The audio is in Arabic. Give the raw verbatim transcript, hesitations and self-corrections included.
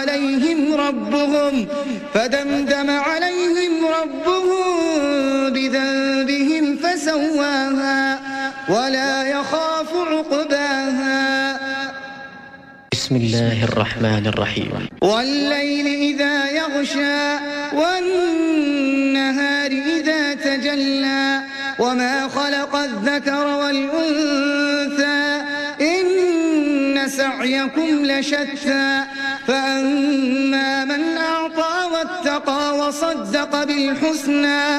عليهم ربهم فدمدم عليهم ربهم بذنبهم فسواها ولا يخاف عقباها. بسم الله الرحمن الرحيم. والليل إذا يغشى والنهار إذا تجلى وما خلق الذكر والأنثى إن سعيكم لشتى فأما من أعطى واتقى وصدق بالحسنى